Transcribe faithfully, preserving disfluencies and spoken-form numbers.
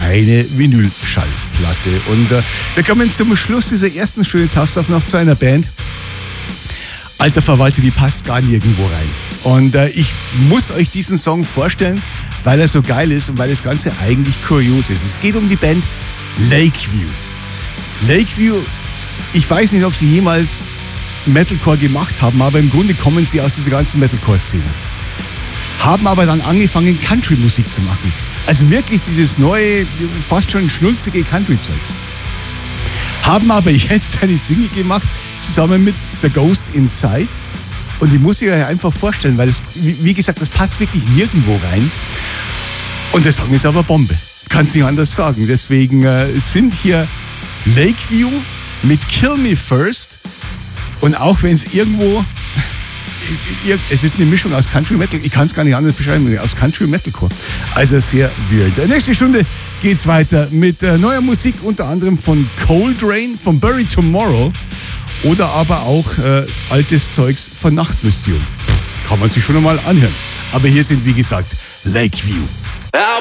keine Vinylschallplatte. Und äh, wir kommen zum Schluss dieser ersten Stunde Tafsaft noch zu einer Band. Alter Verwalter, die passt gar nirgendwo rein. Und äh, ich muss euch diesen Song vorstellen, weil er so geil ist und weil das Ganze eigentlich kurios ist. Es geht um die Band Lakeview. Lakeview, ich weiß nicht, ob sie jemals Metalcore gemacht haben, aber im Grunde kommen sie aus dieser ganzen Metalcore-Szene. Haben aber dann angefangen, Country-Musik zu machen. Also wirklich dieses neue, fast schon schnulzige Country-Zeugs. Haben aber jetzt eine Single gemacht, zusammen mit The Ghost Inside. Und die muss ich euch einfach vorstellen, weil das, wie gesagt, das passt wirklich nirgendwo rein. Und der Song ist aber Bombe. Kannst nicht anders sagen. Deswegen äh, sind hier Lakeview mit Kill Me First. Und auch wenn es irgendwo, es ist eine Mischung aus Country Metal, ich kann es gar nicht anders beschreiben, aus Country Metalcore. Also sehr weird. Nächste Stunde geht's weiter mit äh, neuer Musik, unter anderem von Coldrain, von Bury Tomorrow oder aber auch äh, altes Zeugs von Nachtmystium. Kann man sich schon einmal anhören. Aber hier sind, wie gesagt, Lakeview.